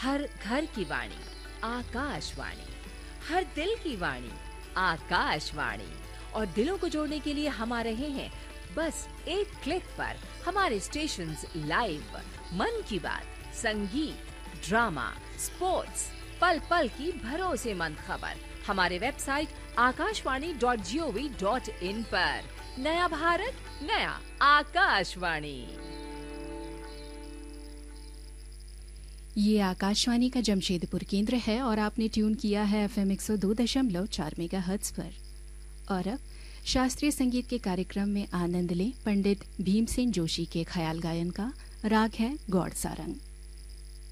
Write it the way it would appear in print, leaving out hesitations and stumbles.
हर घर की वाणी आकाशवाणी, हर दिल की वाणी आकाशवाणी। और दिलों को जोड़ने के लिए हम आ रहे हैं बस एक क्लिक पर। हमारे स्टेशंस लाइव, मन की बात, संगीत, ड्रामा, स्पोर्ट्स, पल पल की भरोसेमंद खबर। हमारे वेबसाइट akashvani.gov.in पर। नया भारत, नया आकाशवाणी। ये आकाशवाणी का जमशेदपुर केंद्र है और आपने ट्यून किया है FM 102.4 मेगाहर्ट्ज पर। और अब शास्त्रीय संगीत के कार्यक्रम में आनंद लें पंडित भीमसेन जोशी के ख्याल गायन का। राग है गौड़ सारंग।